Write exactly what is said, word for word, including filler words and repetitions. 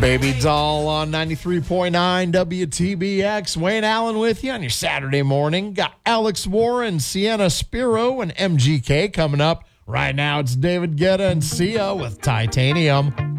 Baby Doll on ninety-three point nine W T B X. Wayne Allen with you on your Saturday morning. Got Alex Warren, Sienna Spiro, and M G K coming up. Right now, it's David Guetta and Sia with Titanium.